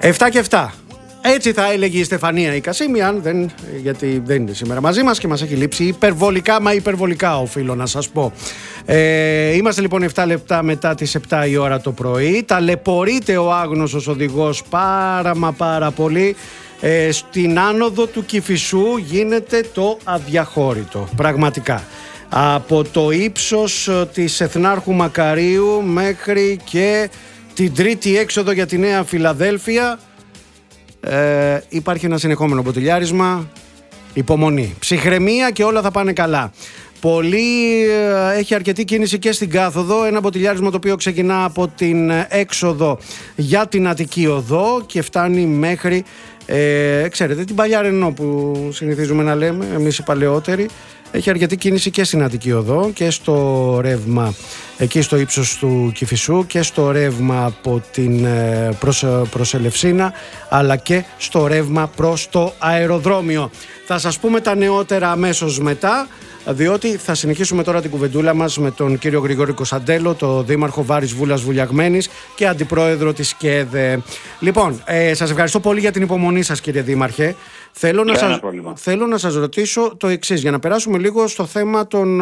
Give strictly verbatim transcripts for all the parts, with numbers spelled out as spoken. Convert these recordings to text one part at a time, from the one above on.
επτά και επτά. Έτσι θα έλεγε η Στεφανία η Κασίμη, αν δεν, γιατί δεν είναι σήμερα μαζί μας και μας έχει λείψει υπερβολικά, μα υπερβολικά οφείλω να σας πω. Ε, είμαστε λοιπόν επτά λεπτά μετά τις επτά η ώρα το πρωί. Ταλαιπωρείται ο άγνωστος οδηγός πάρα μα πάρα πολύ. Ε, στην άνοδο του Κηφισού γίνεται το αδιαχώρητο, πραγματικά. Από το ύψος της Εθνάρχου Μακαρίου μέχρι και την τρίτη έξοδο για τη Νέα Φιλαδέλφια. Ε, υπάρχει ένα συνεχόμενο μποτιλιάρισμα. Υπομονή, ψυχραιμία και όλα θα πάνε καλά. Πολύ, ε, έχει αρκετή κίνηση και στην κάθοδο. Ένα μποτιλιάρισμα το οποίο ξεκινά από την έξοδο για την Αττική Οδό και φτάνει μέχρι ε, ξέρετε την παλιά Ρενό που συνηθίζουμε να λέμε εμείς οι παλαιότεροι. Έχει αρκετή κίνηση και στην Αττική Οδό και στο ρεύμα εκεί στο ύψος του Κηφισού και στο ρεύμα από την προς, προς Ελευσίνα, αλλά και στο ρεύμα προς το αεροδρόμιο. Θα σας πούμε τα νεότερα αμέσως μετά, διότι θα συνεχίσουμε τώρα την κουβεντούλα μας με τον κύριο Γρηγόρη Κωνσταντέλο, το δήμαρχο Βάρης Βούλας Βουλιαγμένης και αντιπρόεδρο της ΚΕΔΕ. Λοιπόν, ε, σας ευχαριστώ πολύ για την υπομονή σας, κύριε Δήμαρχε. Θέλω να, σας, θέλω να σας ρωτήσω το εξής, για να περάσουμε λίγο στο θέμα των,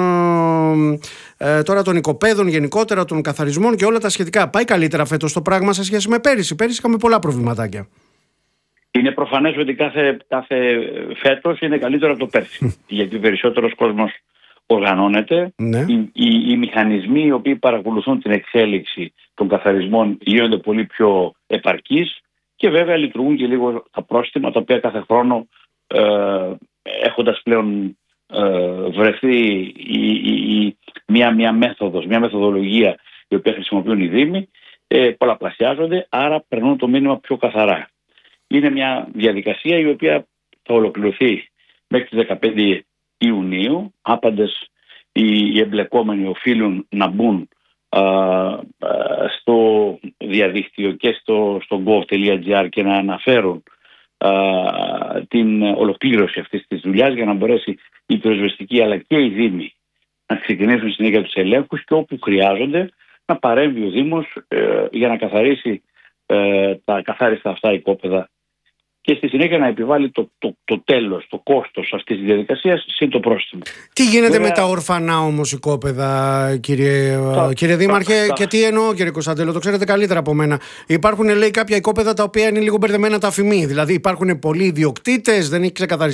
ε, τώρα των οικοπαίδων, γενικότερα των καθαρισμών και όλα τα σχετικά. Πάει καλύτερα φέτος το πράγμα σε σχέση με πέρυσι? Πέρυσι είχαμε πολλά προβληματάκια. Είναι προφανές ότι κάθε, κάθε φέτος είναι καλύτερο από το πέρσι. Γιατί περισσότερος κόσμος οργανώνεται. Ναι. Οι, οι, οι μηχανισμοί οι οποίοι παρακολουθούν την εξέλιξη των καθαρισμών γίνονται πολύ πιο επαρκείς και βέβαια λειτουργούν και λίγο τα πρόστιμα τα οποία κάθε χρόνο ε, έχοντας πλέον ε, βρεθεί η, η, η, μια, μια μέθοδος, μια μεθοδολογία η οποία χρησιμοποιούν οι Δήμοι, ε, πολλαπλασιάζονται, άρα περνούν το μήνυμα πιο καθαρά. Είναι μια διαδικασία η οποία θα ολοκληρωθεί μέχρι τις δεκαπέντε Ιουνίου. Άπαντες οι εμπλεκόμενοι οφείλουν να μπουν α, α, στο διαδίκτυο και στο, στο gov.gr και να αναφέρουν α, την ολοκλήρωση αυτής της δουλειάς για να μπορέσει η πυροσβεστική αλλά και οι Δήμοι να ξεκινήσουν συνέχεια τους ελέγχους και όπου χρειάζονται να παρέμβει ο Δήμος ε, για να καθαρίσει ε, τα καθάριστα αυτά οικόπεδα και στη συνέχεια να επιβάλλει το, το, το τέλος, το κόστος αυτής της διαδικασίας συν το πρόστιμο. Τι γίνεται Βέβαια... με τα ορφανά όμως οικόπεδα, κύριε, τα, κύριε Δήμαρχε, τα, και τι εννοώ, κύριε Κωνσταντέλο, το ξέρετε καλύτερα από μένα. Υπάρχουν, λέει, κάποια οικόπεδα τα οποία είναι λίγο μπερδεμένα τα αφημί. Δηλαδή υπάρχουν πολλοί ιδιοκτήτες, δεν,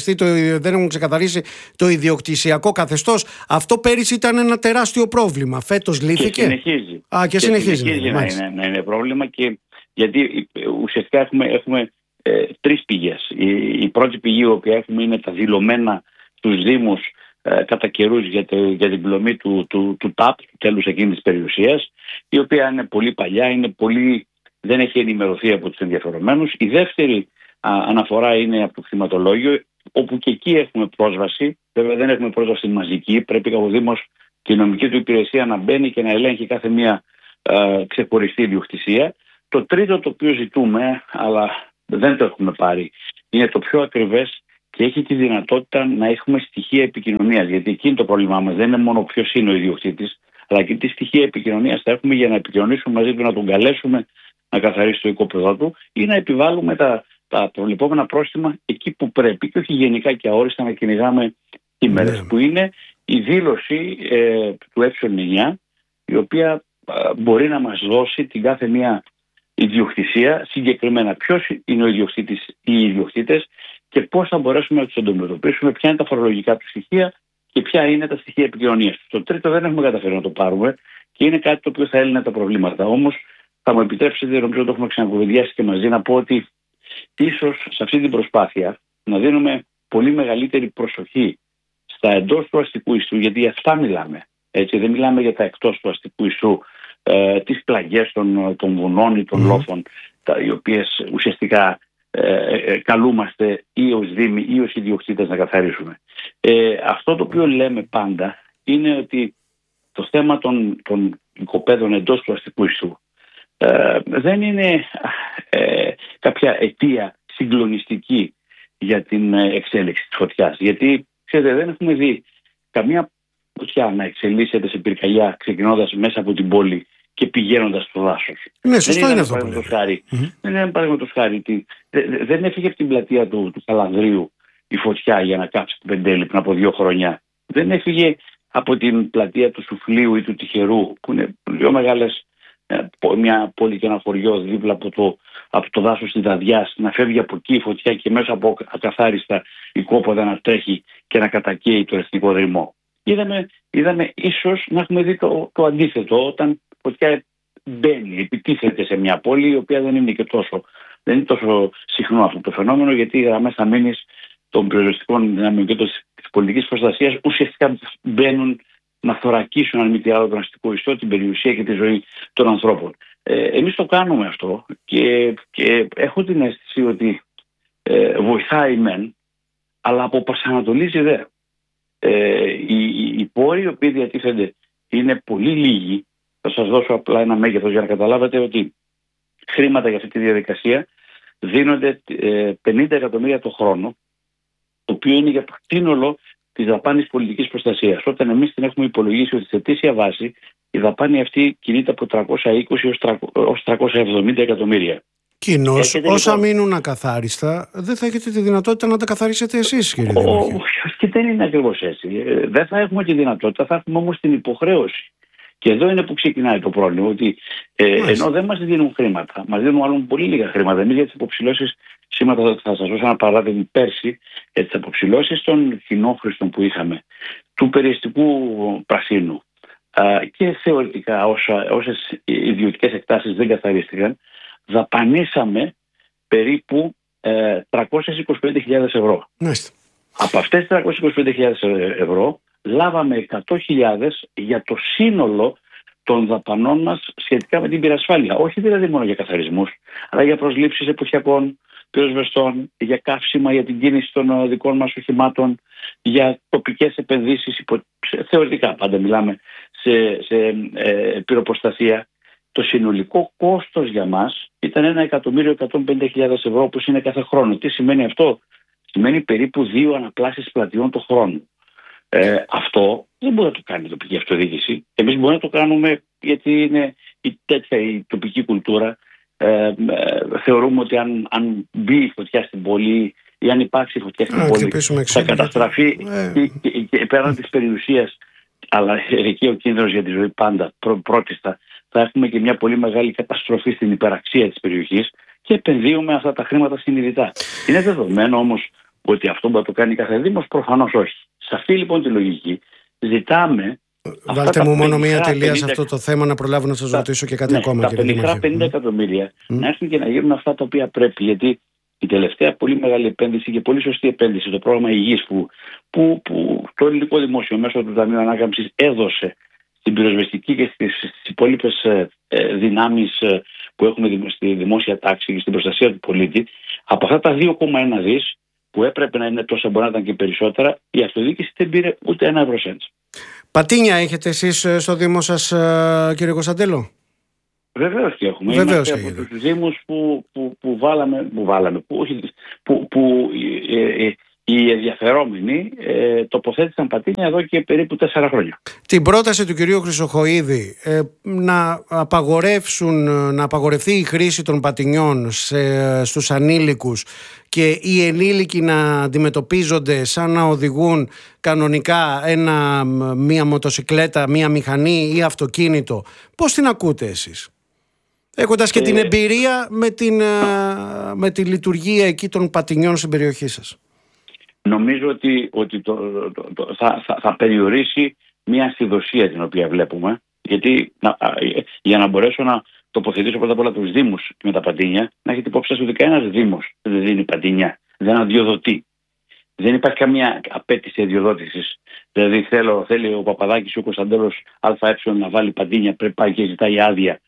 δεν έχουν ξεκαθαρίσει το ιδιοκτησιακό καθεστώς. Αυτό πέρυσι ήταν ένα τεράστιο πρόβλημα. Φέτος λύθηκε. Και συνεχίζει. Α, και, και συνεχίζει, συνεχίζει να, είναι, να είναι πρόβλημα και γιατί ουσιαστικά έχουμε. έχουμε Ε, τρεις πηγές. Η, η πρώτη πηγή που έχουμε είναι τα δηλωμένα στους Δήμους ε, κατά καιρούς για, για την πληρωμή του, του, του ΤΑΠ, του τέλους εκείνης της περιουσίας, η οποία είναι πολύ παλιά, είναι πολύ, δεν έχει ενημερωθεί από τους ενδιαφερομένους. Η δεύτερη α, αναφορά είναι από το κτηματολόγιο, όπου και εκεί έχουμε πρόσβαση. Βέβαια δεν έχουμε πρόσβαση μαζική, πρέπει ο Δήμος και η νομική του υπηρεσία να μπαίνει και να ελέγχει κάθε μία ε, ξεχωριστή ιδιοκτησία. Το τρίτο το οποίο ζητούμε, αλλά δεν το έχουμε πάρει, είναι το πιο ακριβές και έχει τη δυνατότητα να έχουμε στοιχεία επικοινωνίας. Γιατί εκεί είναι το πρόβλημά μας. Δεν είναι μόνο ποιος είναι ο ιδιοκτήτης, αλλά και τι στοιχεία επικοινωνίας θα έχουμε για να επικοινωνήσουμε μαζί του, να τον καλέσουμε να καθαρίσει το οικόπεδό του ή να επιβάλλουμε τα, τα προβλεπόμενα πρόστιμα εκεί που πρέπει και όχι γενικά και αόριστα να κυνηγάμε ημέρες. Yeah. Που είναι η δήλωση ε, του ε εννιά, η οποία ε, μπορεί να μας δώσει την κάθε μία ιδιοκτησία, συγκεκριμένα ποιος είναι ο ιδιοκτήτης ή οι ιδιοκτήτες και πώς θα μπορέσουμε να τους αντιμετωπίσουμε, ποια είναι τα φορολογικά του στοιχεία και ποια είναι τα στοιχεία επικοινωνίας. Το τρίτο δεν έχουμε καταφέρει να το πάρουμε και είναι κάτι το οποίο θα έλυνε τα προβλήματα. Όμως θα μου επιτρέψετε, νομίζω το έχουμε ξανακουβεντιάσει και μαζί, να πω ότι ίσως σε αυτή την προσπάθεια να δίνουμε πολύ μεγαλύτερη προσοχή στα εντός του αστικού ιστού, γιατί για αυτά μιλάμε. Έτσι, δεν μιλάμε για τα εκτός του αστικού ιστού, ε, τις πλαγιές των, των βουνών ή των mm. λόφων, τα, οι οποίες ουσιαστικά ε, ε, καλούμαστε ή ως Δήμοι ή ως ιδιοκτήτες να καθαρίσουμε. Ε, αυτό το οποίο λέμε πάντα είναι ότι το θέμα των, των οικοπαίδων εντός του αστικού ιστού ε, δεν είναι ε, κάποια αιτία συγκλονιστική για την εξέλιξη της φωτιάς. Γιατί, ξέρετε, δεν έχουμε δει καμία φωτιά να εξελίσσεται σε πυρκαγιά ξεκινώντας μέσα από την πόλη και πηγαίνοντας στο δάσος. Ναι, σωστό δεν είναι αυτό. αυτό. Χάρη, mm-hmm. Δεν είναι παραδείγματος χάρη. Τι, δε, δεν έφυγε από την πλατεία του, του Καλανδρίου η φωτιά για να κάψει την Πεντέλη πριν από δύο χρόνια. Δεν έφυγε από την πλατεία του Σουφλίου ή του Τυχερού, που είναι δύο μεγάλες, μια πόλη και ένα χωριό δίπλα από το, από το δάσος της Δαδιάς, να φεύγει από εκεί η φωτιά και μέσα από ακαθάριστα η κόποδα να τρέχει και να κατακαίει το εθνικό δρυμό. Είδαμε, είδαμε ίσως να έχουμε δει το, το αντίθετο, όταν η φωτιά μπαίνει, επιτίθεται σε μια πόλη η οποία δεν είναι και τόσο, δεν είναι τόσο συχνό αυτό το φαινόμενο, γιατί οι γραμμές αμήνης των πυροσβεστικών δυνάμεων και της πολιτικής προστασίας ουσιαστικά μπαίνουν να θωρακίσουν, αν μη τι άλλο, τον αστικό ιστό, την περιουσία και τη ζωή των ανθρώπων. Ε, εμείς το κάνουμε αυτό και, και έχω την αίσθηση ότι ε, βοηθάει μεν, αλλά αποπροσανατολίζει δε. Ε, οι, οι, οι πόροι οι οποίοι διατίθενται είναι πολύ λίγοι. Θα σας δώσω απλά ένα μέγεθος για να καταλάβετε ότι χρήματα για αυτή τη διαδικασία δίνονται ε, πενήντα εκατομμύρια το χρόνο, το οποίο είναι για το σύνολο της δαπάνης πολιτικής προστασίας. Όταν εμείς την έχουμε υπολογίσει ότι σε αιτήσια βάση η δαπάνη αυτή κινείται από τριακόσια είκοσι έως τριακόσια εβδομήντα εκατομμύρια. Κοινώς, όσα λοιπόν μείνουν ακαθάριστα, δεν θα έχετε τη δυνατότητα να τα καθαρίσετε εσείς, κύριε Δήμαρχε. Όχι, και δεν είναι ακριβώς έτσι. Δεν θα έχουμε τη δυνατότητα, θα έχουμε όμως την υποχρέωση. Και εδώ είναι που ξεκινάει το πρόβλημα, ότι ε, ενώ δεν μας δίνουν χρήματα, μας δίνουν μάλλον πολύ λίγα χρήματα. Εμείς για τις αποψηλώσεις, σήμερα θα σας δώσω ένα παράδειγμα πέρσι, για τις αποψηλώσεις των κοινόχρηστων που είχαμε, του περιεστικού πρασίνου α, και θεωρητικά όσα, όσες ιδιωτικές εκτάσεις δεν καθαρίστηκαν, δαπανίσαμε περίπου ε, τριακόσιες είκοσι πέντε χιλιάδες ευρώ. Μάλιστα. Από αυτές τις τριακόσιες είκοσι πέντε χιλιάδες ευρώ λάβαμε εκατό χιλιάδες για το σύνολο των δαπανών μας σχετικά με την πυρασφάλεια. Όχι δηλαδή μόνο για καθαρισμούς, αλλά για προσλήψεις εποχιακών πυροσβεστών, για καύσιμα, για την κίνηση των δικών μας οχημάτων, για τοπικές επενδύσεις, υπο... θεωρητικά πάντα μιλάμε σε, σε ε, πυροπροστασία. Το συνολικό κόστος για μας ήταν ένα εκατομμύριο εκατόν πενήντα χιλιάδες ευρώ, όπως είναι κάθε χρόνο. Τι σημαίνει αυτό? Σημαίνει περίπου δύο αναπλάσεις πλατιών το χρόνο. Ε, αυτό δεν μπορεί να το κάνει η τοπική αυτοδιοίκηση. Εμείς μπορούμε να το κάνουμε γιατί είναι η τέτοια η τοπική κουλτούρα. Ε, ε, θεωρούμε ότι αν, αν μπει η φωτιά στην πόλη ή αν υπάρξει φωτιά στην Α, πόλη θα καταστραφεί ε. και, και, και πέραν της περιουσίας, αλλά εκεί ο κίνδυνος για τη ζωή πάντα πρω, πρώτιστα, θα έχουμε και μια πολύ μεγάλη καταστροφή στην υπεραξία της περιοχής και επενδύουμε αυτά τα χρήματα συνειδητά. Είναι δεδομένο όμως ότι αυτό μπορεί να το κάνει κάθε δήμος? Προφανώς όχι. Σε αυτή λοιπόν τη λογική ζητάμε. Βάλτε μου μόνο μία τελεία πενήντα... σε αυτό το θέμα, να προλάβω να σας τα... ρωτήσω και κάτι ναι, ακόμα. Τα πενήντα, πενήντα εκατομμύρια mm. να έρθουν και να γίνουν αυτά τα οποία πρέπει. Γιατί η τελευταία πολύ μεγάλη επένδυση και πολύ σωστή επένδυση, το πρόγραμμα υγιής που, που, που το ελληνικό δημόσιο μέσω του Ταμείου Ανάκαμψης έδωσε στην πυροσβεστική και στις, στις υπόλοιπες ε, δυνάμεις ε, που έχουμε στη δημόσια τάξη και στην προστασία του πολίτη, από αυτά τα δύο κόμμα ένα δις που έπρεπε να είναι τόσα, μπορεί να ήταν και περισσότερα, η αυτοδιοίκηση δεν πήρε ούτε ένα ευρώ σέντ. Πατίνια έχετε εσείς στο Δήμο σας, κύριε Κωνσταντέλο? Βεβαίως και έχουμε. Βεβαίως Είμαστε από τους Δήμους που, που, που βάλαμε, που, βάλαμε, που, που, που ε, ε, οι ενδιαφερόμενοι ε, τοποθέτησαν πατίνια εδώ και περίπου τέσσερα χρόνια. Την πρόταση του κυρίου Χρυσοχοΐδη ε, να απαγορεύσουν, να απαγορευτεί η χρήση των πατινιών σε, στους ανήλικους και οι ενήλικοι να αντιμετωπίζονται σαν να οδηγούν κανονικά ένα, μία μοτοσικλέτα, μία μηχανή ή αυτοκίνητο. Πώς την ακούτε εσείς, έχοντας και ε, την εμπειρία με, την, με τη λειτουργία εκεί των πατινιών στην περιοχή σας? Νομίζω ότι, ότι το, το, το, θα, θα, θα περιορίσει μια ασυδοσία την οποία βλέπουμε, γιατί να, για να μπορέσω να τοποθετήσω πρώτα απ' όλα τους Δήμους με τα πατίνια, να έχετε υπόψη σας ότι κανένας Δήμος δεν δίνει πατίνια, δεν αδειοδοτεί. Δεν υπάρχει καμία απέτηση αδειοδότησης. Δηλαδή θέλω, θέλει ο Παπαδάκης ή ο Κωνσταντέλος ΑΕ να βάλει πατίνια, πρέπει πάει και ζητάει άδεια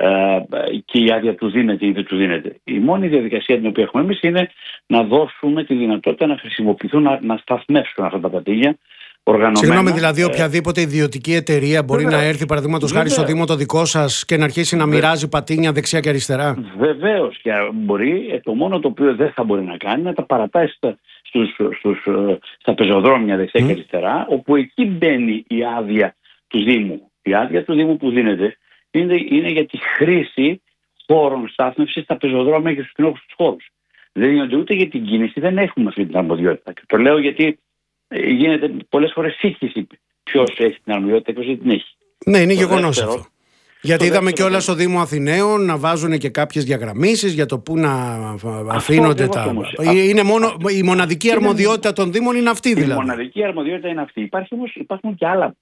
και η άδεια του δίνεται ή δεν του δίνεται. Η μόνη διαδικασία την οποία έχουμε εμείς είναι να δώσουμε τη δυνατότητα να χρησιμοποιηθούν, να, να σταθμεύσουν αυτά τα πατίνια οργανωμένα. Συγγνώμη, δηλαδή οποιαδήποτε ιδιωτική εταιρεία μπορεί Βεβαίως. να έρθει παραδείγματος χάρη στο Δήμο το δικό σας και να αρχίσει να μοιράζει πατίνια δεξιά και αριστερά? Βεβαίως και μπορεί. Το μόνο το οποίο δεν θα μπορεί να κάνει να τα παρατάει στα, στους, στους, στα πεζοδρόμια δεξιά mm. και αριστερά, όπου εκεί μπαίνει η άδεια του Δήμου. Η άδεια του Δήμου που δίνεται είναι, είναι για τη χρήση χώρων στάθμευσης στα πεζοδρόμια και στους κοινόχρηστους χώρους. Δεν γίνονται ούτε για την κίνηση, δεν έχουμε αυτή την αρμοδιότητα. Και το λέω γιατί γίνεται πολλές φορές σύγχυση ποιος έχει την αρμοδιότητα και ποιος δεν την έχει. Ναι, είναι γεγονός δεύτερο, αυτό. Γιατί είδαμε και όλα στο Δήμο Αθηναίων να βάζουν και κάποιες διαγραμμίσεις για το πού να αφήνονται τα. Όμως. Είναι μόνο, η μοναδική είναι... αρμοδιότητα των Δήμων είναι αυτή δηλαδή. Η μοναδική αρμοδιότητα είναι αυτή. Υπάρχει όμως, υπάρχουν και άλλα.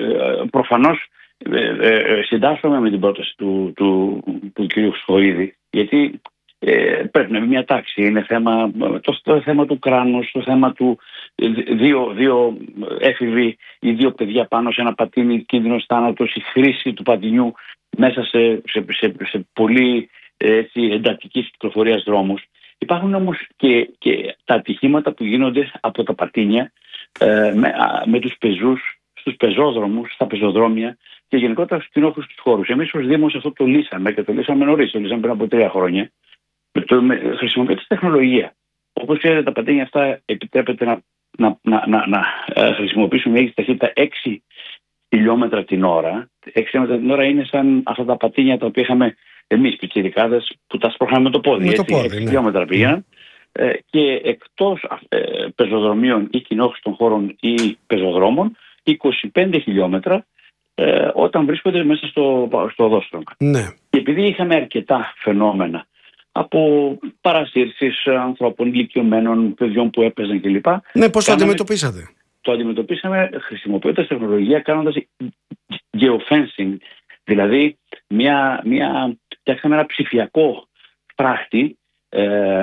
Προφανώς ε, ε, συντάσσομαι με την πρόταση του, του, του, του κ. Χρυσοχοΐδη, γιατί ε, πρέπει να είναι μια τάξη. Είναι θέμα, το, το θέμα του κράνους, το θέμα του δύο, δύο έφηβοι ή δύο παιδιά πάνω σε ένα πατίνι, κίνδυνος θάνατος, η χρήση του πατινιού μέσα σε, σε, σε, σε πολύ έτσι, εντατικής κυκλοφορίας δρόμους. Υπάρχουν όμως και, και τα ατυχήματα που γίνονται από τα πατίνια ε, με, με τους πεζούς, στους πεζόδρομους, στα πεζοδρόμια και γενικότερα στους κοινόχρηστους χώρους. Εμείς ως Δήμος αυτό το λύσαμε και το λύσαμε νωρίς, το λύσαμε πριν από τρία χρόνια. Χρησιμοποιείται τεχνολογία. Όπως ξέρετε, τα πατίνια αυτά επιτρέπεται να, να, να, να, να χρησιμοποιήσουν μέγιστη ταχύτητα έξι χιλιόμετρα την ώρα. έξι χιλιόμετρα την ώρα είναι σαν αυτά τα πατίνια τα οποία είχαμε εμείς πιτσιρικάδες που τα σπρώχναμε με το πόδι. Με έτσι, το πόδι έξι ναι. χιλιόμετρα πήγαν. Mm. Ε, και εκτός ε, πεζοδρομίων ή κοινόχρηστων χώρων ή πεζοδρόμων, είκοσι πέντε χιλιόμετρα ε, όταν βρίσκονται μέσα στο, στο οδόστρωμα. Ναι. Και επειδή είχαμε αρκετά φαινόμενα από παρασύρσεις ανθρώπων, ηλικιωμένων, παιδιών που έπαιζαν κλπ. Ναι, πώς το αντιμετωπίσατε? Το αντιμετωπίσαμε χρησιμοποιώντας τεχνολογία, κάνοντας geofencing, δηλαδή μια, μια, φτιάξαμε ένα ψηφιακό φράχτη ε,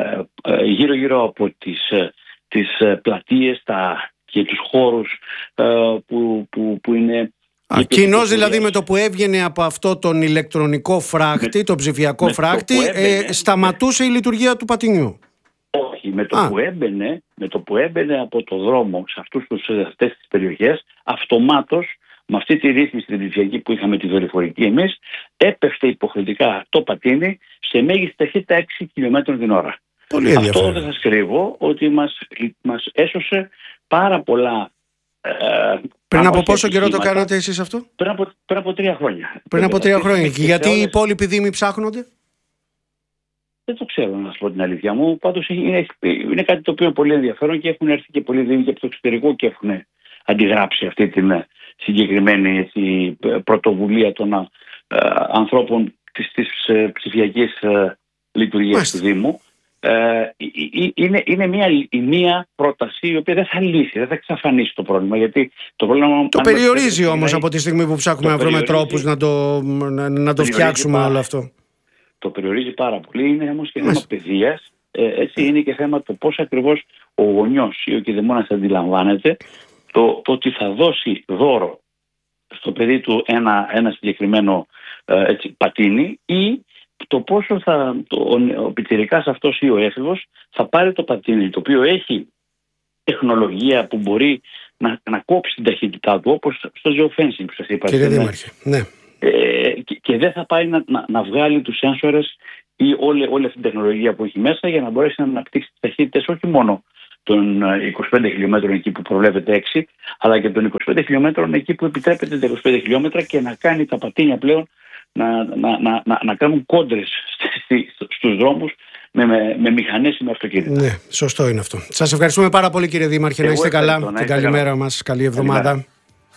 ε, γύρω-γύρω από τις, τις πλατείες τα, και τους χώρους ε, που, που, που είναι... Κοινώς δηλαδή με το που έβγαινε από αυτό τον ηλεκτρονικό φράχτη, με, το ψηφιακό φράχτη, έμπαινε, ε, σταματούσε με, η λειτουργία του πατινιού. Όχι, με το, που έμπαινε, με το που έμπαινε από το δρόμο σε, αυτούς, σε αυτές τις περιοχές, αυτομάτως με αυτή τη ρύθμιση την ψηφιακή που είχαμε τη δορυφορική εμείς, έπεφτε υποχρεωτικά το πατίνι σε μέγιστη ταχύτητα έξι χιλιόμετρα την ώρα. Πολύ ενδιαφέρον. Αυτό δεν σας κρύβω ότι μας, μας έσωσε πάρα πολλά. Ε, πριν από πόσο καιρό το κάνατε εσείς αυτό? Πριν από, πριν από τρία χρόνια. Πριν από τρία χρόνια. Και γιατί οι υπόλοιποι δήμοι ψάχνονται? Δεν το ξέρω, να σας πω την αλήθεια μου. Πάντως είναι, είναι κάτι το οποίο είναι πολύ ενδιαφέρον και έχουν έρθει και πολλοί δήμοι και από το εξωτερικό και έχουν αντιγράψει αυτή την συγκεκριμένη έτσι, πρωτοβουλία των α, ανθρώπων της, της ε, ψηφιακής ε, λειτουργίας του Δήμου. Ε, είναι, είναι μια, μια πρόταση η οποία δεν θα λύσει, δεν θα εξαφανίσει το πρόβλημα. Γιατί το πρόβλημα το περιορίζει όμως από τη στιγμή που ψάχνουμε να βρούμε τρόπους να το, να, να το φτιάξουμε πάρα, όλο αυτό. Το περιορίζει πάρα πολύ. Είναι όμως και θέμα παιδείας. Ε, έτσι είναι και θέμα το πώς ακριβώς ο γονιός ή ο κηδεμόνας αντιλαμβάνεται το, το ότι θα δώσει δώρο στο παιδί του ένα, ένα συγκεκριμένο ε, έτσι, πατίνι ή το πόσο θα, το, ο, ο πιτσιρικάς αυτός ή ο έφηβος θα πάρει το πατίνι το οποίο έχει τεχνολογία που μπορεί να, να κόψει την ταχύτητά του, όπως στο geofencing που σας είπα. Κύριε Δήμαρχε, ναι. Ε, και, και δεν θα πάει να, να, να βγάλει τους σένσορες ή όλη, όλη αυτή την τεχνολογία που έχει μέσα για να μπορέσει να αναπτύξει τις ταχύτητες όχι μόνο των είκοσι πέντε χιλιόμετρων εκεί που προβλέπεται έξι, αλλά και των είκοσι πέντε χιλιόμετρων εκεί που επιτρέπεται τα είκοσι πέντε χιλιόμετρα και να κάνει τα πατίνια πλέον να, να, να, να, να κάνουν κόντρες στους δρόμους με, με, με μηχανές ή με αυτοκίνητα. Ναι, σωστό είναι αυτό. Σας ευχαριστούμε πάρα πολύ κύριε Δήμαρχε. Να είστε καλά. Να την καλημέρα μας. Καλή εβδομάδα. Καλημέρα.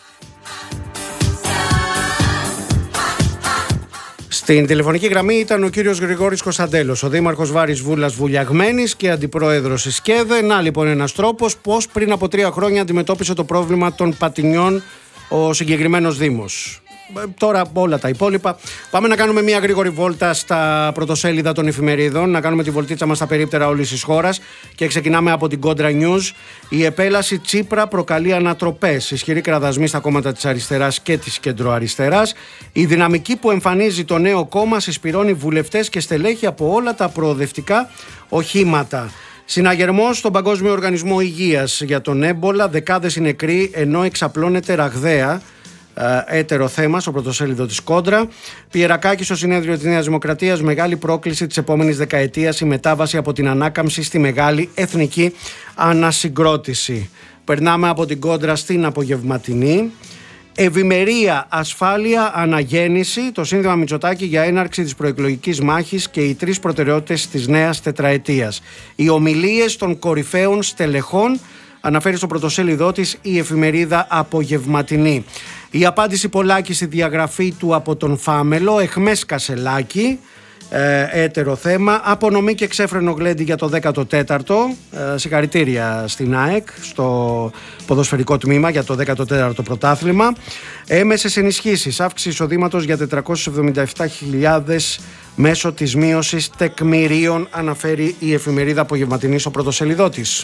Στην τηλεφωνική γραμμή ήταν ο κύριος Γρηγόρης Κωνσταντέλος, ο δήμαρχος Βάρης Βούλας Βουλιαγμένης και αντιπρόεδρος της ΚΕΔΕ. Να λοιπόν ένας τρόπος πώς πριν από τρία χρόνια αντιμετώπισε το πρόβλημα των πατινιών ο συγκεκριμένος δήμος. Τώρα όλα τα υπόλοιπα. Πάμε να κάνουμε μια γρήγορη βόλτα στα πρωτοσέλιδα των εφημερίδων, να κάνουμε τη βολτίτσα μας στα περίπτερα όλης της χώρας και ξεκινάμε από την Κόντρα News. Η επέλαση Τσίπρα προκαλεί ανατροπές. Ισχυροί κραδασμοί στα κόμματα της αριστεράς και της κεντροαριστεράς. Η δυναμική που εμφανίζει το νέο κόμμα συσπηρώνει βουλευτές και στελέχη από όλα τα προοδευτικά οχήματα. Συναγερμός στον Παγκόσμιο Οργανισμό Υγείας για τον έμπολα, δεκάδες οι νεκροί ενώ εξαπλώνεται ραγδαία. Έτερο θέμα στο πρωτοσέλιδο της Κόντρα. Πιερακάκη στο συνέδριο της Νέας Δημοκρατίας. Μεγάλη πρόκληση της επόμενης δεκαετίας η μετάβαση από την ανάκαμψη στη μεγάλη εθνική ανασυγκρότηση. Περνάμε από την Κόντρα στην απογευματινή. Ευημερία, ασφάλεια, αναγέννηση, το σύνθημα Μητσοτάκη για έναρξη της προεκλογικής μάχης και οι τρεις προτεραιότητες της νέας τετραετίας. Οι ομιλίες των κορυφαίων στελεχών, αναφέρει στο πρωτοσέλιδό της η εφημερίδα Απογευματινή. Η απάντηση Πολάκη στη διαγραφή του από τον Φάμελο, εχμές Κασελάκη, ε, έτερο θέμα. Απονομή και ξέφρενο γλέντι για το δέκατο τέταρτο. Ε, συγχαρητήρια στην ΑΕΚ, στο ποδοσφαιρικό τμήμα για το δέκατο τέταρτο πρωτάθλημα. Έμεσες ενισχύσεις, αύξηση εισοδήματος για τετρακόσιες εβδομήντα επτά χιλιάδες μέσω της μείωσης τεκμηρίων, αναφέρει η εφημερίδα Απογευματινή στο πρωτοσέλιδό της.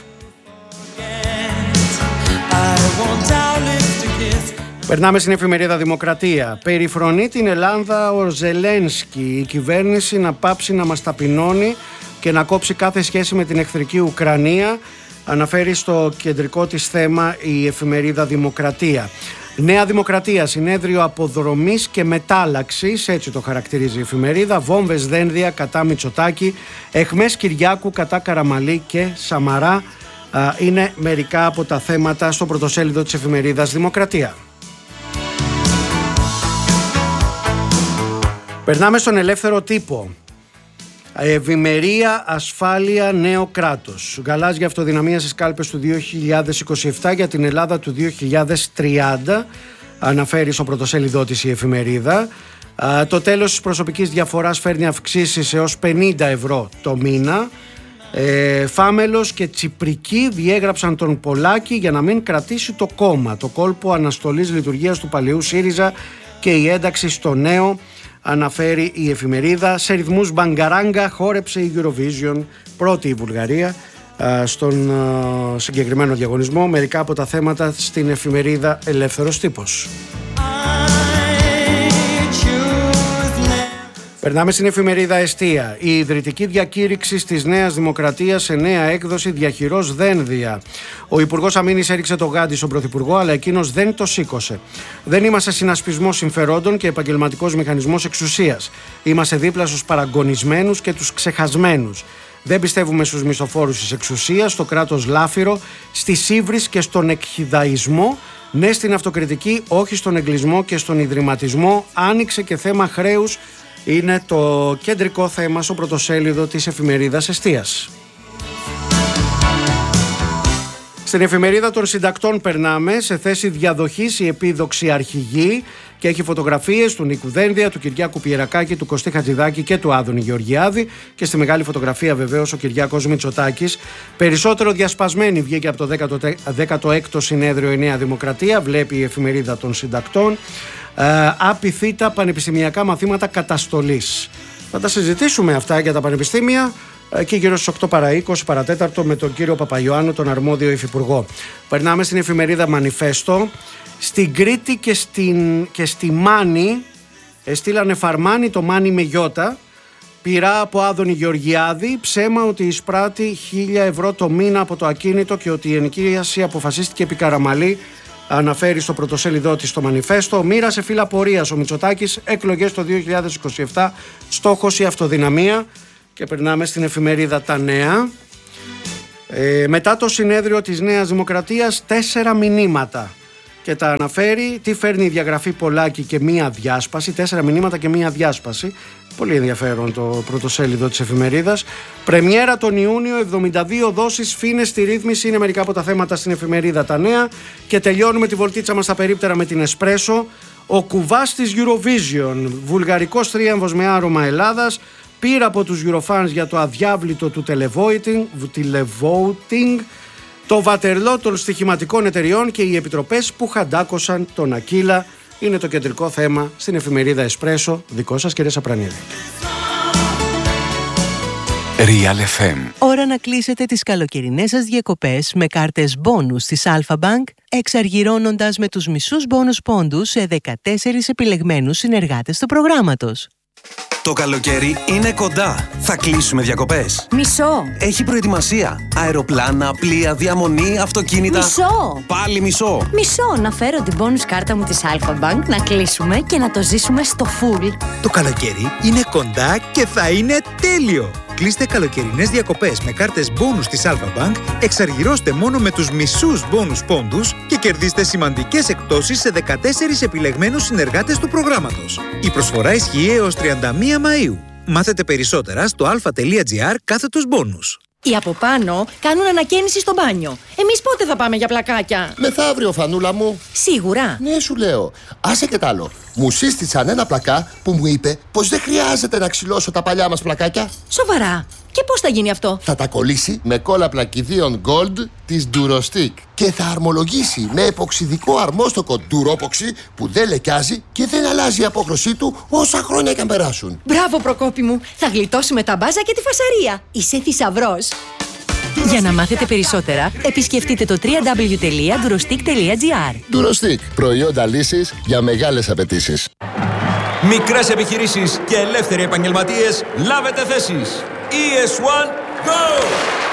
Περνάμε στην εφημερίδα Δημοκρατία. Περιφρονεί την Ελλάδα ο Ζελένσκι. Η κυβέρνηση να πάψει να μας ταπεινώνει και να κόψει κάθε σχέση με την εχθρική Ουκρανία, αναφέρει στο κεντρικό της θέμα η εφημερίδα Δημοκρατία. Νέα Δημοκρατία, συνέδριο αποδρομής και μετάλλαξης, έτσι το χαρακτηρίζει η εφημερίδα. Βόμβες δένδια κατά Μητσοτάκη, εχμές Κυριάκου κατά Καραμαλή και Σαμαρά. Είναι μερικά από τα θέματα στο πρωτοσέλιδο της εφημερίδας Δημοκρατία. Περνάμε στον ελεύθερο τύπο. Ευημερία, ασφάλεια, νέο κράτος. Γαλάζια αυτοδυναμία στις κάλπες του δύο χιλιάδες είκοσι επτά για την Ελλάδα του δύο χιλιάδες τριάντα, αναφέρει στο πρωτοσέλιδό της η εφημερίδα. Το τέλος της προσωπικής διαφοράς φέρνει αυξήσεις έως πενήντα ευρώ το μήνα. Ε, Φάμελος και Τσιπρική διέγραψαν τον Πολάκη για να μην κρατήσει το κόμμα. Το κόλπο αναστολής λειτουργίας του παλαιού ΣΥΡΙΖΑ και η ένταξη στο νέο, αναφέρει η εφημερίδα. Σε ρυθμούς μπαγκαράγκα χόρεψε η Eurovision, πρώτη η Βουλγαρία στον συγκεκριμένο διαγωνισμό. Μερικά από τα θέματα στην εφημερίδα Ελεύθερος Τύπος. Περνάμε στην εφημερίδα Εστία. Η ιδρυτική διακήρυξη της Νέας Δημοκρατίας σε νέα έκδοση διαχειρός δένδια. Ο Υπουργός Αμήνης έριξε το γάντι στον Πρωθυπουργό, αλλά εκείνος δεν το σήκωσε. Δεν είμαστε συνασπισμός συμφερόντων και επαγγελματικός μηχανισμός εξουσίας. Είμαστε δίπλα στους παραγωνισμένους και τους ξεχασμένους. Δεν πιστεύουμε στους μισθοφόρους της εξουσίας, στο κράτος λάφυρο, στις ύβρις και στον εκχυδαϊσμό. Ναι στην αυτοκριτική, όχι στον εγκλισμό και στον ιδρυματισμό. Άνοιξε και θέμα χρέους. Είναι το κεντρικό θέμα στο πρωτοσέλιδο της εφημερίδας Εστίας. Στην εφημερίδα των συντακτών περνάμε. Σε θέση διαδοχής η επίδοξη αρχηγή και έχει φωτογραφίες του Νίκου Δένδια, του Κυριάκου Πιερακάκη, του Κωστή Χατζηδάκη και του Άδωνη Γεωργιάδη και στη μεγάλη φωτογραφία βεβαίως ο Κυριάκος Μητσοτάκης. Περισσότερο διασπασμένη βγήκε από το δέκατο έκτο συνέδριο η Νέα Δημοκρατία, βλέπει η εφημερίδα των συντακτών. Uh, απειθήτα πανεπιστημιακά μαθήματα καταστολής. Θα τα συζητήσουμε αυτά για τα πανεπιστήμια και γύρω στις οκτώ παρά είκοσι παρατέταρτο με τον κύριο Παπαϊωάννου, τον αρμόδιο υφυπουργό. Περνάμε στην εφημερίδα Μανιφέστο. Στην Κρήτη και, στην, και στη Μάνη στείλανε φαρμάνι, το Μάνι με γιώτα, πειρά από Άδωνη Γεωργιάδη, ψέμα ότι εισπράττει χίλια ευρώ το μήνα από το ακίνητο και ότι η ενοικίαση αποφασίστηκε επί Καραμαλή, αναφέρει στο πρωτοσέλιδό της το Μανιφέστο. Μοίρασε φύλλα πορείας ο Μητσοτάκης, εκλογές το δύο χιλιάδες είκοσι επτά, στόχος η αυτοδυναμία. Και περνάμε στην εφημερίδα Τα Νέα. Ε, μετά το συνέδριο της Νέας Δημοκρατίας, τέσσερα μηνύματα. Και τα αναφέρει τι φέρνει η διαγραφή Πολάκη και μία διάσπαση. Τέσσερα μηνύματα και μία διάσπαση. Πολύ ενδιαφέρον το πρωτοσέλιδο της εφημερίδας. Πρεμιέρα τον Ιούνιο, εβδομήντα δύο δόσεις, φίνες στη ρύθμιση. Είναι μερικά από τα θέματα στην εφημερίδα Τα Νέα. Και τελειώνουμε τη βολτίτσα μας στα περίπτερα με την Εσπρέσο. Ο κουβάς της Eurovision. Βουλγαρικός τρίαμβος με άρωμα Ελλάδας. Πήρα από τους Eurofans για το αδιάβλητο του τηλεβόουτινγκ. Το βατερλό των στοιχηματικών εταιριών και οι επιτροπές που χαντάκωσαν τον Ακύλα. Είναι το κεντρικό θέμα στην εφημερίδα Εσπρέσο. Δικό σας, κύριε Σαπρανίδη. Real εφ εμ. Ώρα να κλείσετε τις καλοκαιρινές σας διακοπές με κάρτες μπόνους της Alpha Bank, εξαργυρώνοντας με τους μισούς μπόνους πόντους σε δεκατέσσερις επιλεγμένους συνεργάτες του προγράμματος. Το καλοκαίρι είναι κοντά. Θα κλείσουμε διακοπές. Μισό. Έχει προετοιμασία. Αεροπλάνα, πλοία, διαμονή, αυτοκίνητα. Μισό. Πάλι μισό. Μισό. Να φέρω την bonus κάρτα μου της Alpha Bank, να κλείσουμε και να το ζήσουμε στο full. Το καλοκαίρι είναι κοντά και θα είναι τέλειο. Κλείστε καλοκαιρινές διακοπές με κάρτες μπόνους της Alpha Bank, εξαργυρώστε μόνο με τους μισούς μπόνους πόντους και κερδίστε σημαντικές εκπτώσεις σε δεκατέσσερις επιλεγμένους συνεργάτες του προγράμματος. Η προσφορά ισχύει έως τριάντα μία Μαΐου. Μάθετε περισσότερα στο alpha.gr κάθετος μπόνους. Οι από πάνω κάνουν ανακαίνιση στο μπάνιο. Εμείς πότε θα πάμε για πλακάκια? Μεθαύριο, Φανούλα μου. Σίγουρα? Ναι, σου λέω. Άσε και τ' άλλο. Μου σύστησαν ένα πλακά που μου είπε πως δεν χρειάζεται να ξυλώσω τα παλιά μας πλακάκια. Σοβαρά? Και πώς θα γίνει αυτό? Θα τα κολλήσει με κόλλα πλακιδίων Gold της Durostick και θα αρμολογήσει με εποξιδικό αρμόστοκο Duropoxy που δεν λεκιάζει και δεν αλλάζει η απόχρωσή του όσα χρόνια και αν περάσουν. Μπράβο, Προκόπη μου. Θα γλιτώσουμε τα μπάζα και τη φασαρία. Είσαι θησαυρός. Για να μάθετε περισσότερα, επισκεφτείτε το double-u double-u double-u τελεία durostick τελεία gr. Durostick. Προϊόντα λύσης για μεγάλες απαιτήσεις. Μικρές επιχειρήσεις και ελεύθεροι επαγγελματίες, λάβετε θέσεις. ι ες one Go!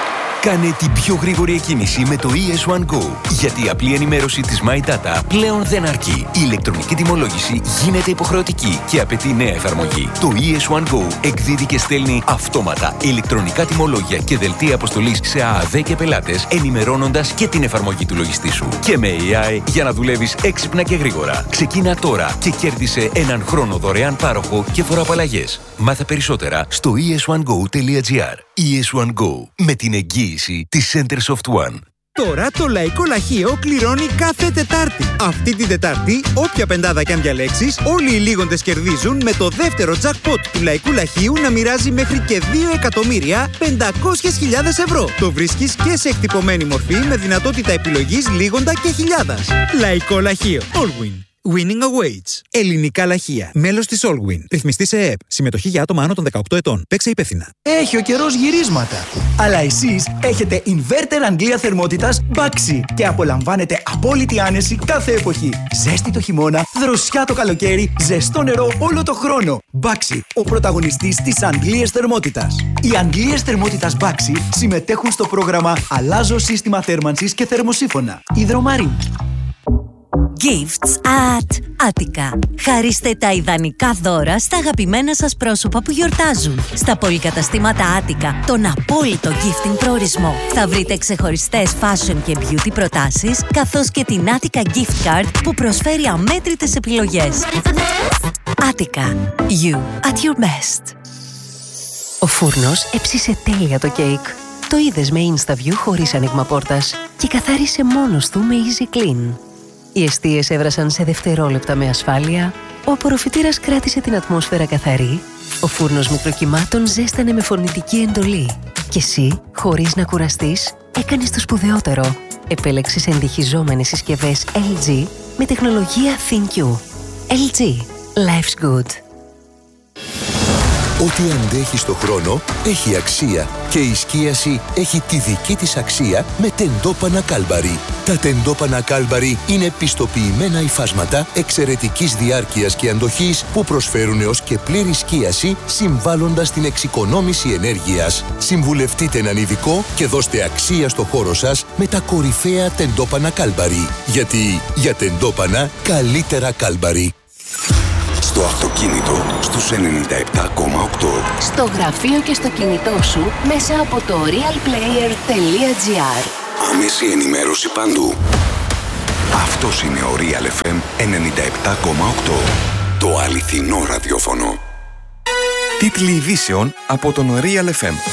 Κάνε την πιο γρήγορη εκκίνηση με το ι ες one Go. Γιατί η απλή ενημέρωση της My Data πλέον δεν αρκεί. Η ηλεκτρονική τιμολόγηση γίνεται υποχρεωτική και απαιτεί νέα εφαρμογή. Το ι ες one Go εκδίδει και στέλνει αυτόματα ηλεκτρονικά τιμολόγια και δελτία αποστολής σε ΑΑΔ και πελάτες, ενημερώνοντας και την εφαρμογή του λογιστή σου. Και με έι άι για να δουλεύεις έξυπνα και γρήγορα. Ξεκίνα τώρα και κέρδισε έναν χρόνο δωρεάν πάροχο και φοροαπαλλαγές. Μάθε περισσότερα στο ι ες one go τελεία gr. ι ες one Go, με την εγγύηση της Centersoft One. Τώρα το Λαϊκό Λαχείο κληρώνει κάθε Τετάρτη. Αυτή την Τετάρτη, όποια πεντάδα κι αν διαλέξεις, όλοι οι λίγοντες κερδίζουν με το δεύτερο jackpot του Λαϊκού Λαχείου να μοιράζει μέχρι και δύο εκατομμύρια πεντακόσιες χιλιάδες ευρώ. Το βρίσκεις και σε εκτυπωμένη μορφή με δυνατότητα επιλογής λίγοντα και χιλιάδας. Λαϊκό Λαχείο. Allwin. Winning awaits. Ελληνικά λαχεία. Μέλος της Allwin. Ρυθμιστή σε ΕΕΠ. Συμμετοχή για άτομα άνω των δεκαοκτώ ετών. Παίξε υπεύθυνα. Έχει ο καιρός γυρίσματα. Αλλά εσείς έχετε inverter Αγγλία θερμότητας Baxi και απολαμβάνετε απόλυτη άνεση κάθε εποχή. Ζέστη το χειμώνα, δροσιά το καλοκαίρι, ζεστό νερό όλο το χρόνο. Baxi, ο πρωταγωνιστής της Αγγλίας θερμότητας. Οι Αγγλίες θερμότητας Baxi συμμετέχουν στο πρόγραμμα Αλλάζω σύστημα θέρμανσης και θερμοσύφωνα. Υδρομαρίν. Gifts at Attica. Χαρίστε τα ιδανικά δώρα στα αγαπημένα σας πρόσωπα που γιορτάζουν. Στα πολυκαταστήματα Attica, τον απόλυτο gifting προορισμό. Θα βρείτε ξεχωριστές fashion και beauty προτάσεις, καθώς και την Attica Gift Card που προσφέρει αμέτρητες επιλογές. Attica. You at your best. Ο φούρνος έψισε τέλεια το κέικ. Το είδες με InstaView χωρίς άνοιγμα πόρτας και καθάρισε μόνος του με Easy Clean. Οι εστίες έβρασαν σε δευτερόλεπτα με ασφάλεια, ο απορροφητήρας κράτησε την ατμόσφαιρα καθαρή, ο φούρνος μικροκυμάτων ζέστανε με φωνητική εντολή και εσύ, χωρίς να κουραστείς, έκανες το σπουδαιότερο. Επέλεξες εντυχιζόμενες συσκευές ελ τζι με τεχνολογία ThinQ. ελ τζι. Life's good. Ό,τι αντέχει στο χρόνο έχει αξία και η σκίαση έχει τη δική της αξία με τεντόπανα Κάλμπαρι. Τα τεντόπανα Κάλμπαρι είναι πιστοποιημένα υφάσματα εξαιρετικής διάρκειας και αντοχής που προσφέρουν έως και πλήρη σκίαση συμβάλλοντας την εξοικονόμηση ενέργειας. Συμβουλευτείτε έναν ειδικό και δώστε αξία στο χώρο σας με τα κορυφαία τεντόπανα Κάλμπαρι. Γιατί για τεντόπανα καλύτερα Κάλμπαρι. Στο αυτοκίνητο, στους ενενήντα επτά κόμμα οκτώ. Στο γραφείο και στο κινητό σου μέσα από το realplayer τελεία gr. Άμεση ενημέρωση παντού. Αυτός είναι ο Real εφ εμ ενενήντα επτά κόμμα οκτώ. Το αληθινό ραδιόφωνο. Τίτλοι ειδήσεων από τον Real εφ εμ.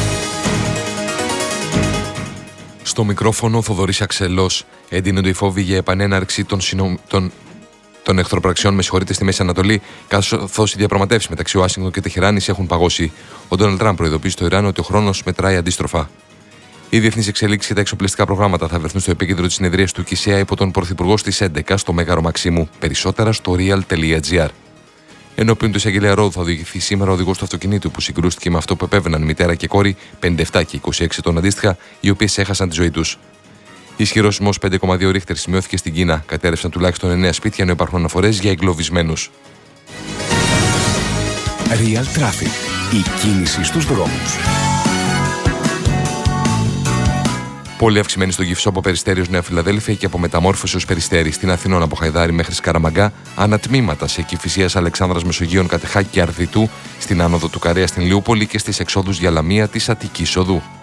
Στο μικρόφωνο Θοδωρής Αξελός. Εντείνονται οι φόβοι για επανέναρξη των, συνο... των... των εχθροπραξιών με συγχωρείτε στη Μέση Ανατολή, καθώς οι διαπραγματεύσεις μεταξύ Ουάσιγκτον και Τεχεράνης έχουν παγώσει. Ο Ντόναλντ Τραμπ προειδοποίησε το Ιράν ότι ο χρόνος μετράει αντίστροφα. Οι διεθνείς εξελίξεις και τα εξοπλιστικά προγράμματα θα βρεθούν στο επίκεντρο της συνεδρίας του ΚΙΣΕΑ υπό τον Πρωθυπουργό στις έντεκα στο Μέγαρο Μαξίμου. Περισσότερα στο real τελεία gr. Ενώπιον του εισαγγελέα Ρόου θα οδηγηθεί σήμερα ο οδηγός του αυτοκινήτου που συγκρούστηκε με αυτό που επέβαιναν μητέρα και κόρη πενήντα επτά και είκοσι έξι ετών αντίστοιχα, οι οποίες έχασαν τη ζωή τους. Ισχυρό σεισμός πέντε κόμμα δύο ρίχτερ σημειώθηκε στην Κίνα. Κατέρευσαν τουλάχιστον εννέα σπίτια, ενώ υπάρχουν αναφορές για εγκλωβισμένους. Real Traffic. Η κίνηση στους δρόμους. Πολύ αυξημένη στο Κυφισό από Περιστέριος Νέα Φιλαδέλφια και από Μεταμόρφωση ως Περιστέρη. Στην Αθηνών από Χαϊδάρη μέχρι Σκαραμαγκά, ανατμήματα σε Κηφισίας Αλεξάνδρας Μεσογείων Κατεχάκη και Αρδιτού, στην άνοδο του Καρέα στην Λιούπολη και στις εξόδους για Λαμία της Αττικής Οδού.